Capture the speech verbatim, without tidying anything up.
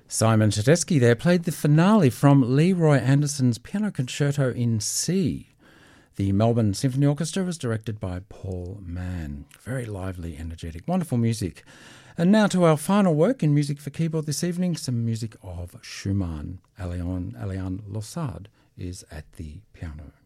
Simon Tedeschi there played the finale from Leroy Anderson's Piano Concerto in C. The Melbourne Symphony Orchestra was directed by Paul Mann. Very lively, energetic, wonderful music. And now to our final work in music for keyboard this evening, some music of Schumann. Alain, Alain Lossard is at the piano.